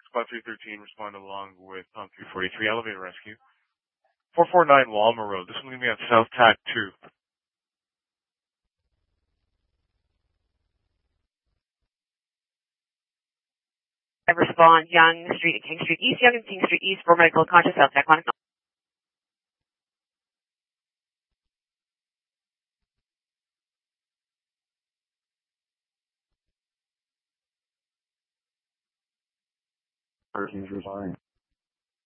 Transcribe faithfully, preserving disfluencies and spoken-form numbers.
Squad three thirteen, respond along with Tom three forty-three, elevator rescue. four forty-nine Walmer Road. This one going to be on South Tack two. I respond Yonge Street and King Street East, Yonge and King Street East for medical conscious South Tack one. Persons responding.